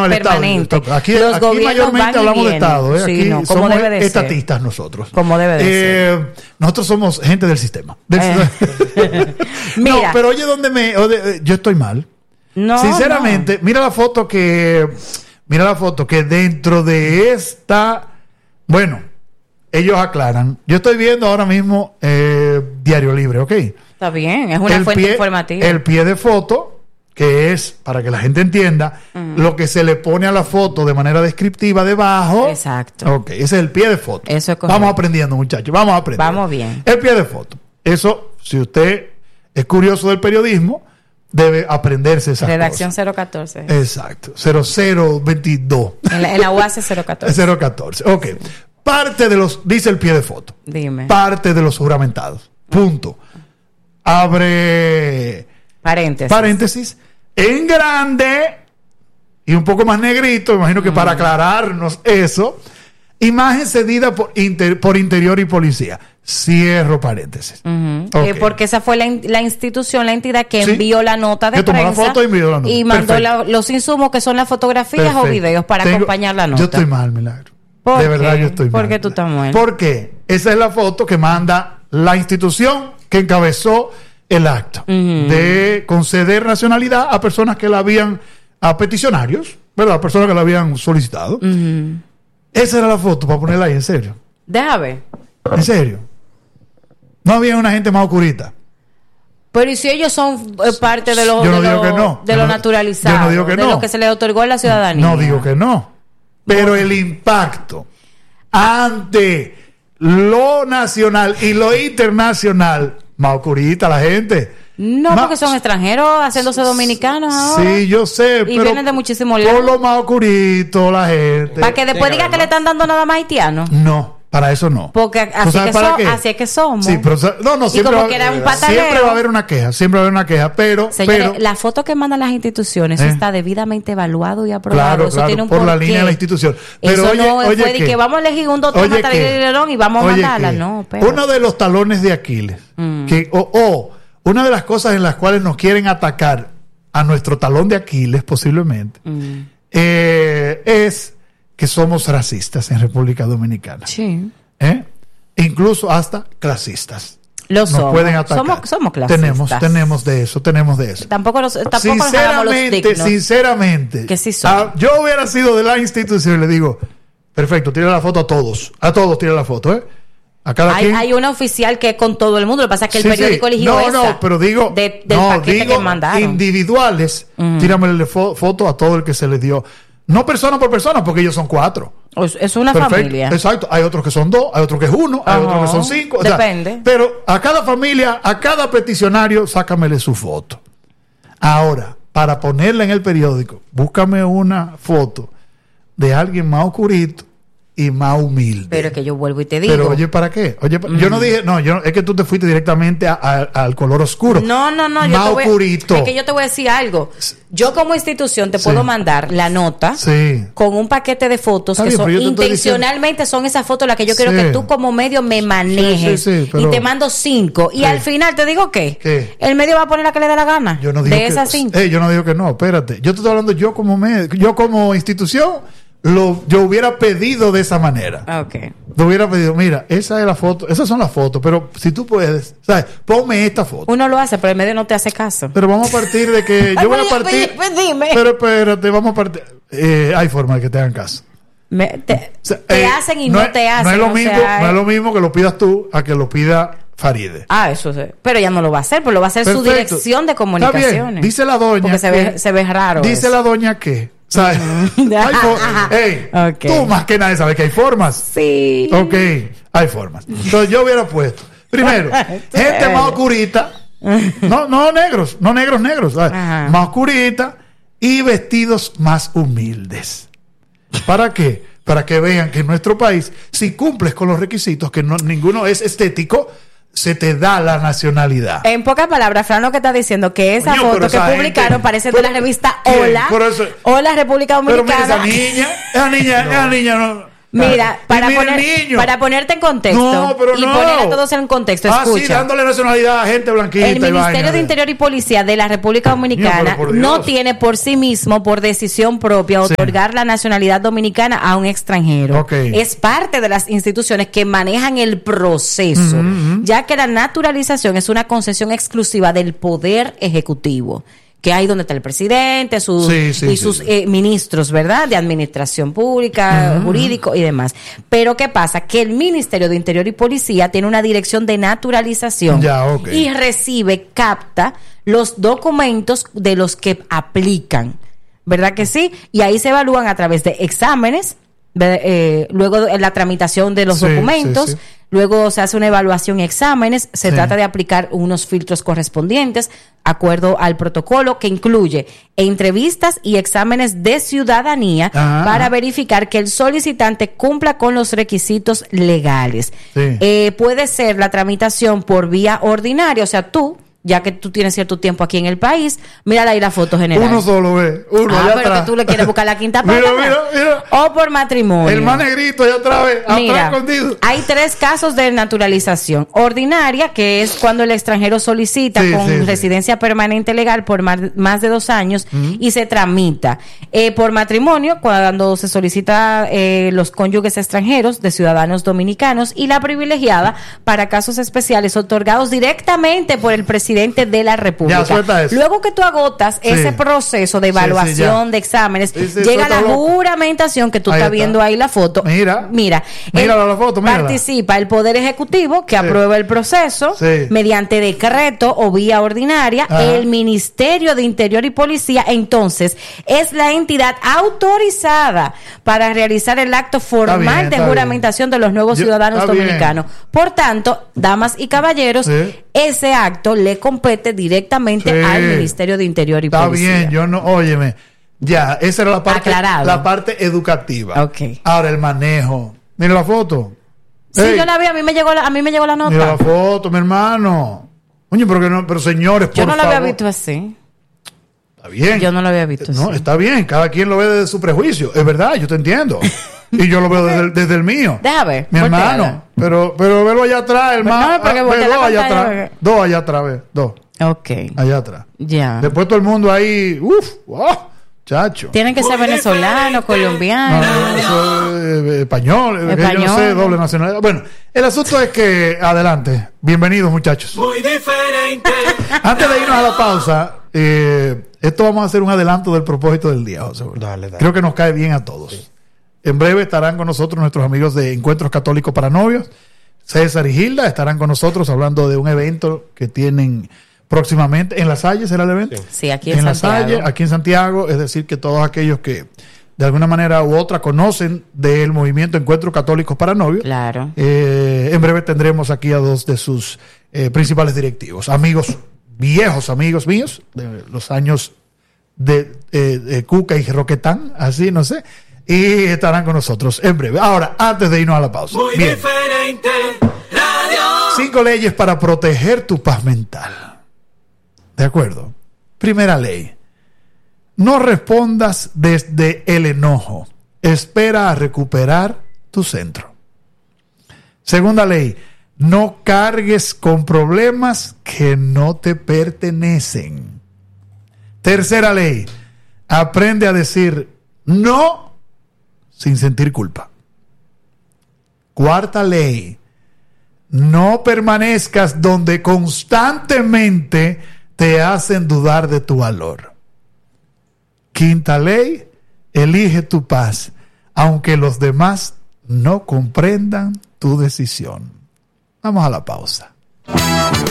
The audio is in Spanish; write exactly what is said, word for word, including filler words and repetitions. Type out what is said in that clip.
el permanente. Estado. Aquí, Los aquí mayormente hablamos de Estado. ¿eh? Sí, aquí no, como somos debe de estatistas ser. nosotros. Como debe de eh, ser. Nosotros somos gente del sistema. Del Eh. no, Mira. pero oye, donde me, oye, yo estoy mal. No, Sinceramente, no. mira la foto que, mira la foto que dentro de esta, bueno, ellos aclaran. Yo estoy viendo ahora mismo eh, Diario Libre, ¿ok? Está bien, es una el fuente pie, informativa. El pie de foto, que es, para que la gente entienda, mm. lo que se le pone a la foto de manera descriptiva debajo. Exacto. Ok, ese es el pie de foto. Eso es correcto. Vamos aprendiendo, muchachos, vamos aprendiendo. Vamos bien. El pie de foto. Eso, si usted es curioso del periodismo, debe aprenderse esa Redacción cero catorce. Exacto, cero cero veintidós. En la, en la U A C cero catorce. cero catorce, ok. Parte de los, dice el pie de foto. Dime. Parte de los juramentados. Punto. Abre paréntesis. Paréntesis. En grande y un poco más negrito, imagino que mm. para aclararnos eso. Imagen cedida por, inter, por Interior y Policía. Cierro paréntesis. Uh-huh. Okay. Eh, porque esa fue la, in, la institución, la entidad que ¿Sí? envió la nota de que prensa. Tomó la foto y envió la nota. Y mandó la, los insumos que son las fotografías Perfecto. o videos para Tengo, acompañar la nota. Yo estoy mal, Milagro. ¿Por de qué? verdad yo estoy ¿Por mal. qué tú estás mal? Porque esa es la foto que manda la institución que encabezó el acto uh-huh. de conceder nacionalidad a personas que la habían, a peticionarios, ¿verdad? A personas que la habían solicitado. Uh-huh. Esa era la foto para ponerla ahí, en serio. Déjame. En serio. No había una gente más oscurita. Pero ¿y si ellos son eh, parte de lo, yo no de digo lo, que no. de yo lo no, naturalizado? Yo no digo que de no. lo que se le otorgó a la ciudadanía. No digo que no. Pero el impacto ante lo nacional y lo internacional, más oscurita la gente. No, más, porque son extranjeros haciéndose dominicanos ahora. Sí, yo sé. Y pero vienen de muchísimo lejos. Por lo más oscurito la gente. Para que después diga que le están dando nada más haitianos. No. Para eso no. Porque así, que, so, así es que somos. Sí, pero no, no, siempre, como va, que era un pataleo, siempre va a haber una queja, siempre va a haber una queja, pero, Señores, pero la foto que mandan las instituciones eh, está debidamente evaluado y aprobado. Claro, eso claro, tiene un por porqué. la línea de la institución. Pero eso oye, no oye fue de que vamos a elegir un doctor y vamos a mandarla, no. Pero. Uno de los talones de Aquiles, mm. que o, o una de las cosas en las cuales nos quieren atacar a nuestro talón de Aquiles posiblemente mm. eh, es que somos racistas en República Dominicana. Sí. ¿Eh? Incluso hasta clasistas. Lo nos somos. pueden atacar. Somos, somos clasistas. Tenemos, tenemos de eso, tenemos de eso. Tampoco los, tampoco sinceramente, los sinceramente, que sí son. A, yo hubiera sido de la institución y le digo, perfecto, tira la foto a todos, a todos tira la foto, ¿eh? A cada hay, quien. hay una oficial que es con todo el mundo, lo que pasa es que el sí, periódico sí. eligió no, esa. No, pero digo, de, del no, paquete digo que mandaron. Individuales, uh-huh. tíramele fo- foto a todo el que se le dio. No persona por persona, porque ellos son cuatro. Es una Perfecto. familia. Exacto. Hay otros que son dos, hay otros que es uno, hay uh-huh. otros que son cinco. Depende. O sea, pero a cada familia, a cada peticionario, sácamele su foto. Ahora, para ponerla en el periódico, búscame una foto de alguien más oscurito y más humilde. Pero es que yo vuelvo y te digo. Pero oye, ¿para qué? Oye, mm. yo no dije, no, yo es que tú te fuiste directamente a, a, al color oscuro. No, no, no. Más yo te voy, oscurito. Es que yo te voy a decir algo. Yo como institución te sí. puedo mandar la nota sí. con un paquete de fotos Está que bien, son intencionalmente son esas fotos las que yo quiero sí. que tú como medio me manejes. Sí, sí, sí, pero, y te mando cinco. Y sí. al final te digo ¿qué? ¿Qué? El medio va a poner la que le dé la gana. Yo no digo de que, esas cinco. Eh, yo no digo que no, espérate. Yo te estoy hablando yo como medio, yo como institución. Lo, yo hubiera pedido de esa manera. Okay. Lo hubiera pedido, mira, esa es la foto, esas son las fotos, pero si tú puedes, ¿sabes? Ponme esta foto. Uno lo hace, pero el medio no te hace caso. Pero vamos a partir de que yo voy a partir. Pues dime. Pero espérate, vamos a partir. Eh, hay forma de que te hagan caso. Me, te o sea, te eh, hacen y no, no te hacen. No es lo mismo, sea, no es lo mismo que lo pidas tú a que lo pida Faride. Ah, eso sí. Pero ella no lo va a hacer, pero lo va a hacer Perfecto. su dirección de comunicaciones. Está bien. Dice la doña. Porque se ve, que, se ve raro. Dice eso. la doña que. ¿Sabes? Hey, okay. Tú más que nadie sabes que hay formas. Sí. Ok, hay formas. Entonces yo hubiera puesto, primero, gente más oscurita. No, no negros, no negros, negros. ¿sabes? Más oscurita y vestidos más humildes. ¿Para qué? Para que vean que en nuestro país, si cumples con los requisitos, que no, ninguno es estético, se te da la nacionalidad. En pocas palabras, Fran lo que está diciendo que esa Coño, foto que esa publicaron gente, parece pero, de la revista Hola, eso, Hola República Dominicana. Pero mira, esa niña, esa niña, no. esa niña no, Mira, para, poner, para ponerte en contexto no, pero y no. poner a todos en contexto, ah, escucha. Sí, dándole nacionalidad a gente blanquita. El Ministerio de Interior y Policía de la República Dominicana Mío, no tiene por sí mismo, por decisión propia, otorgar sí. la nacionalidad dominicana a un extranjero. Okay. Es parte de las instituciones que manejan el proceso, uh-huh. ya que la naturalización es una concesión exclusiva del Poder Ejecutivo, que hay donde está el presidente sus, sí, sí, y sus sí, sí. Eh, ministros, ¿verdad? De administración pública, uh-huh. jurídico y demás. Pero ¿qué pasa? Que el Ministerio de Interior y Policía tiene una dirección de naturalización ya, okay. y recibe, capta los documentos de los que aplican, ¿verdad que sí? Y ahí se evalúan a través de exámenes, eh, luego de la tramitación de los sí, documentos, sí, sí. luego se hace una evaluación y exámenes, se sí. trata de aplicar unos filtros correspondientes, acuerdo al protocolo que incluye entrevistas y exámenes de ciudadanía ajá, para ajá. verificar que el solicitante cumpla con los requisitos legales. Sí. Eh, puede ser la tramitación por vía ordinaria, o sea, tú, ya que tú tienes cierto tiempo aquí en el país, mírala ahí la foto general. Uno solo ve, uno ah, allá pero atrás. Que tú le quieres buscar la quinta pata. mira, mira, mira. O por matrimonio. El más negrito allá atrás, ve, mira, atrás escondido. Hay tres casos de naturalización. Ordinaria, que es cuando el extranjero solicita sí, con sí, residencia sí. permanente legal por más, más de dos años uh-huh. y se tramita. Eh, por matrimonio, cuando se solicita eh, los cónyuges extranjeros de ciudadanos dominicanos. Y la privilegiada para casos especiales otorgados directamente por el presidente de la República. Ya, luego que tú agotas sí. ese proceso de evaluación, sí, sí, de exámenes, sí, sí, llega la loco. juramentación que tú ahí estás está. viendo ahí la foto. Mira, mira, mira la foto, mírala. Participa el Poder Ejecutivo que sí. aprueba el proceso sí. mediante decreto o vía ordinaria. Ajá. El Ministerio de Interior y Policía, entonces, es la entidad autorizada para realizar el acto formal bien, de juramentación bien. de los nuevos Yo, ciudadanos dominicanos. Bien. Por tanto, damas y caballeros, sí. ese acto le compete directamente sí. al Ministerio de Interior y Está Policía. Está bien, yo no, óyeme, ya, esa era la parte, Aclarado. la parte educativa. Okay. Ahora el manejo. Mira la foto. Sí, hey. yo la vi, a mí me llegó la, a mí me llegó la nota. Mira la foto, mi hermano. Oye, pero que no, pero señores, yo por no la favor. había visto así. Está bien. Yo no lo había visto no, así. Está bien, cada quien lo ve desde su prejuicio. Es verdad, yo te entiendo. Y yo lo veo desde, desde el mío. Deja ver. Mi hermano. Pero, pero velo allá atrás, hermano. No, porque ah, ve, dos allá atrás. Porque... Dos allá atrás, ve. Dos. Ok. Allá atrás. Ya. Después todo el mundo ahí. Uf, wow, chacho. Tienen que ser venezolanos, colombianos. No, no, eso es eh, español. español. Yo no sé, doble nacionalidad. Bueno, el asunto es que, adelante. Bienvenidos, muchachos. Muy diferente. Antes de irnos a la pausa, eh, esto vamos a hacer un adelanto del propósito del día, José. Dale, dale. Creo que nos cae bien a todos. Sí. En breve estarán con nosotros nuestros amigos de Encuentros Católicos para Novios. César y Gilda estarán con nosotros hablando de un evento que tienen próximamente en La Salle. ¿Será el evento? Sí, sí aquí en, en Santiago. La Salle, aquí en Santiago. Es decir, que todos aquellos que de alguna manera u otra conocen del movimiento Encuentros Católicos para Novios. Claro. Eh, en breve tendremos aquí a dos de sus eh, principales directivos. Amigos, viejos amigos míos, de los años de, eh, de Cuca y Roquetán, así, no sé. Y estarán con nosotros en breve. Ahora, antes de irnos a la pausa. Muy Bien. diferente. Radio. Cinco leyes para proteger tu paz mental. ¿De acuerdo? Primera ley. No respondas desde el enojo. Espera a recuperar tu centro. Segunda ley. No cargues con problemas que no te pertenecen. Tercera ley. Aprende a decir no sin sentir culpa. Cuarta ley. No permanezcas donde constantemente te hacen dudar de tu valor. Quinta ley. Elige tu paz, aunque los demás no comprendan tu decisión. Vamos a la pausa.